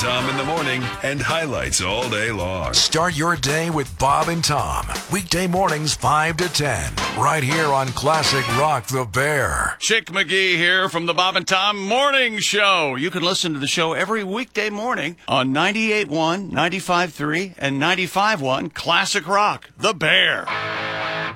Tom in the morning and highlights all day long. Start your day with Bob and Tom. Weekday mornings 5 to 10. Right here on Classic Rock the Bear. Chick McGee here from the Bob and Tom Morning Show. You can listen to the show every weekday morning on 98.1, 95.3, and 95.1 Classic Rock the Bear.